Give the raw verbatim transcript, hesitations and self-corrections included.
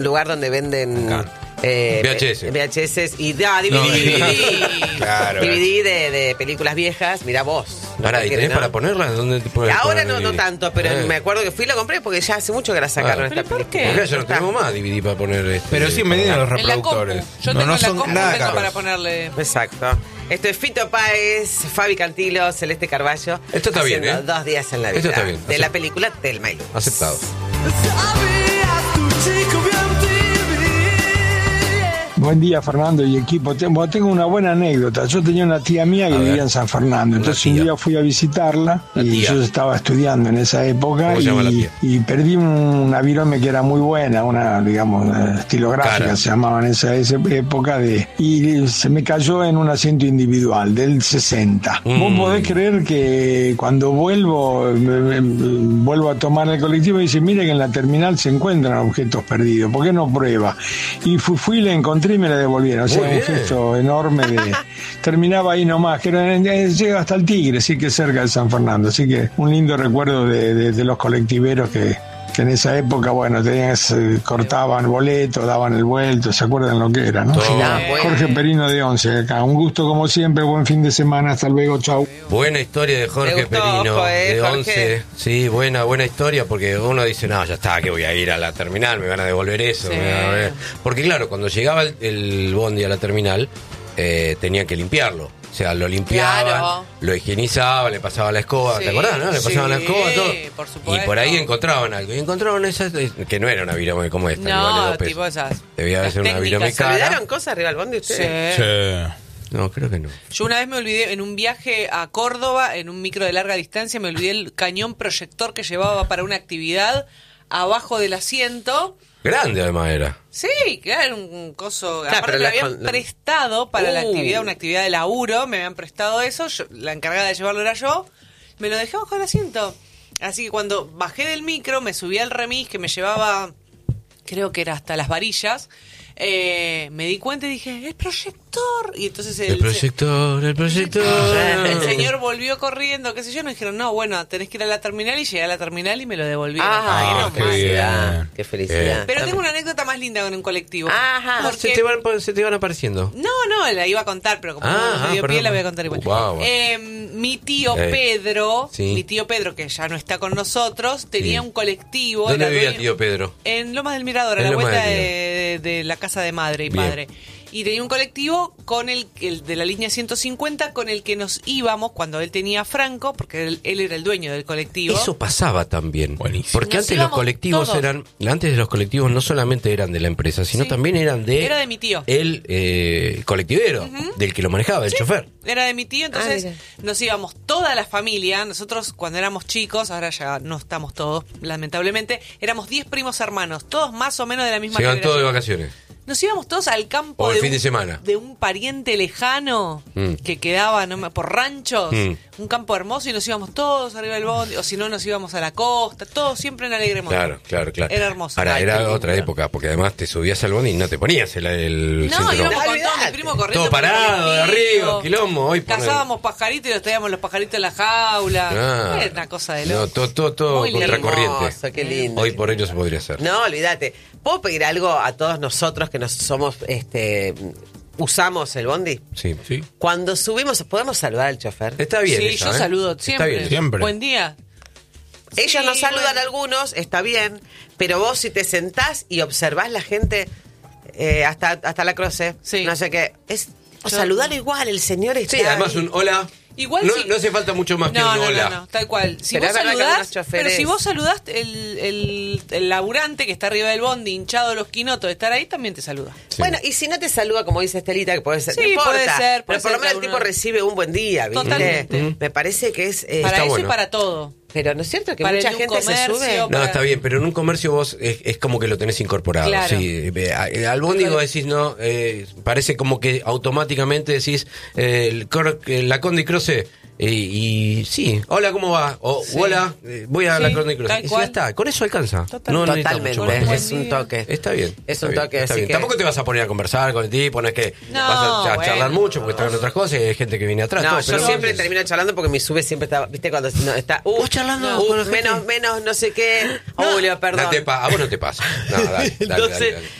lugar donde venden eh, V H S. V H S y no, D V D, No, D V D, claro. D V D de, de películas viejas. Mirá vos. Ahora, ¿y tenés ¿no? para ponerla? ¿Dónde te puedes Ahora poner no, D V D? no tanto, pero Eh. me acuerdo que fui y lo compré porque ya hace mucho que la sacaron Ah. esta ¿Pero por película. qué? Porque ya no tenemos más D V D para poner. Este, Pero sí, medida los En la compu. reproductores. Yo no, tengo no la son compu, nada tengo caros. para ponerle. Exacto. Esto es Fito Páez, Fabi Cantilo, Celeste Carballo. Esto está bien, haciendo ¿eh? Dos días en la vida. Esto está bien. De la Acept- película Telma y Luis. Aceptado. Buen día, Fernando y equipo. Tengo, tengo una buena anécdota. Yo tenía una tía mía que A ver. vivía en San Fernando. Entonces Una un tía. día fui a visitarla La y tía. yo estaba estudiando en esa época ¿Cómo se llama la y, tía? y perdí una virome que era muy buena, una, digamos, eh, estilográfica, Cara. se llamaba en esa, esa época, de y se me cayó en un asiento individual del sesenta. Mm. ¿Vos podés creer que cuando vuelvo, me- me- vuelvo a tomar el colectivo y dice, mire que en la terminal se encuentran objetos perdidos, ¿por qué no prueba? Y fu- fui, la encontré y me la devolvieron. O sea, Muy un bien. gesto enorme de... Terminaba ahí nomás, que era, eh, llega hasta el Tigre, así que cerca de San Fernando. Así que un lindo recuerdo de, de- de los colectiveros que, que en esa época, bueno, tenían, eh, cortaban boletos, daban el vuelto, ¿se acuerdan lo que era, no? Todo. Ah, bueno. Jorge Perino de Once acá. Un gusto como siempre, buen fin de semana, hasta luego, chau. Buena historia de Jorge Me gustó, Perino, ojo, eh, de Jorge. once. Sí, buena, buena historia, porque uno dice, no, ya está, que voy a ir a la terminal, me van a devolver eso. Sí. me van a ver". Porque claro, cuando llegaba el, el bondi a la terminal, eh, tenían que limpiarlo. O sea, lo limpiaban, Claro. lo higienizaban, le pasaban la escoba, Sí, ¿te acordás, no? Le pasaban la sí, escoba, todo. por Y supuesto. por ahí encontraban algo. Y encontraron esas, que no era una virome como esta, que vale No, dos pesos. tipo esas. Debía las ser una técnicas. virome ¿Se cara. olvidaron cosas arriba del bondi ustedes? Sí. Sí. No, creo que no. Yo una vez me olvidé, en un viaje a Córdoba, en un micro de larga distancia, me olvidé el cañón proyector que llevaba para una actividad abajo del asiento. Grande además era. Sí, que era un coso. Claro, Aparte pero me la habían con- prestado para la Uh. actividad, una actividad de laburo, me habían prestado eso, yo- la encargada de llevarlo era yo, me lo dejé bajo el asiento. Así que cuando bajé del micro, me subí al remis que me llevaba, creo que era hasta las varillas, eh, me di cuenta y dije, ¡es proyector! Y entonces el, El proyector, el proyector. el señor volvió corriendo, qué sé yo, me dijeron, no, bueno, tenés que ir a la terminal, y llegué a la terminal y me lo devolvieron. Ay, Ah, no, qué qué felicidad. bien. Qué felicidad. Pero tengo una anécdota más linda con un colectivo. Ajá. Ah, Porque- se, te van, se te van apareciendo. No, no, la iba a contar, pero como Ah, no me ah, dio perdón. pie, la voy a contar igual. Guau. Eh, mi tío Eh, Pedro, sí. mi tío Pedro, que ya no está con nosotros, tenía Sí. un colectivo. ¿Dónde era vivía dueño- tío Pedro? En Lomas del Mirador, a En la Lomas vuelta del de, de la casa de madre y Bien. padre. Y tenía un colectivo con el, el de la línea ciento cincuenta con el que nos íbamos cuando él tenía Franco, porque él, él era el dueño del colectivo. Eso pasaba también. Buenísimo. Porque Nos antes los íbamos colectivos todos. eran, antes de los colectivos no solamente eran de la empresa, sino Sí. también eran de Era de mi tío. el eh, colectivero, del que lo manejaba, el chofer. Era de mi tío, entonces Ah, mira. nos íbamos toda la familia. Nosotros cuando éramos chicos, ahora ya no estamos todos, lamentablemente, éramos diez primos hermanos, todos más o menos de la misma Se iban todos de generación. vacaciones. Nos íbamos todos al campo O el de, fin un, de semana. de un pariente lejano Mm. que quedaba no me- por ranchos, Mm. un campo hermoso, y nos íbamos todos arriba del bondi, o si no nos íbamos a la costa, todos siempre en Alegre Monte. Claro, claro, claro. Era hermoso. Ahora, Ay, qué era lindo. otra época, porque además te subías al bondi y no te ponías el, el No, cinturón. íbamos con todo mi Olvidate. primo corriendo. Todo por el parado, de colectivo. arriba, quilombo. Hoy ponen- Cazábamos pajaritos y los traíamos los pajaritos en la jaula. Ah. Era una cosa de No, loco. todo, todo, todo Muy lindo. contracorriente. Hermoso, qué lindo. Hoy por ello se podría hacer. No, olvídate. ¿Puedo pedir algo a todos nosotros que nos somos, este, usamos el bondi? Sí, sí. Cuando subimos, ¿podemos saludar al chofer? Está bien. Sí, esa, yo ¿eh? saludo Está siempre. bien. Siempre. Buen día. Ellos Sí, nos saludan bueno. algunos, está bien, pero vos si te sentás y observás la gente eh, hasta, hasta la croce, Sí. no sé qué, es Yo- saludar igual, el señor está Sí, además ahí. un hola. Igual no, si- no hace falta mucho más que No, un no, hola. no, no, tal cual. Si Pero vos es verdad que saludás, algunos choferes- pero si vos saludás, el, el, el laburante que está arriba del bondi, hinchado de los quinotos de estar ahí, también te saluda. Sí. Bueno, y si no te saluda, como dice Estelita, que puede ser, Sí, no importa, puede ser, puede pero por lo ser menos el cada tipo uno- recibe un buen día, ¿viste? Totalmente. Me parece que es... eh, Para está eso bueno. y para todo. pero ¿no es cierto que para mucha el de un gente se comercio, sube? No, para- está bien, pero en un comercio vos es, es como que lo tenés incorporado. Claro. Sí, eh, a- al bondi vos decís, no, eh, parece como que automáticamente decís, eh, el cor- eh, la Conde y Croce, Y, y sí, hola, ¿cómo va? O Sí. hola, eh, voy a Sí, la Crónica. tal Y ya cual. está, con eso alcanza. Total. No necesita Totalmente, mucho más. Buen es un día. toque. Está bien. Es está un bien, toque, está así bien. que- Tampoco te vas a poner a conversar con el tipo, no es que No, vas a, a bueno. charlar mucho porque están en otras cosas y hay gente que viene atrás. No, todo, yo pero- siempre termino charlando porque mi sube siempre está, ¿viste? Cuando no, está. Uh, ¿Vos charlando uh, con la gente? menos, menos, no sé qué. Julio, perdón. No te pa- a vos no te pasa. No, dale, dale, Entonces, dale, dale.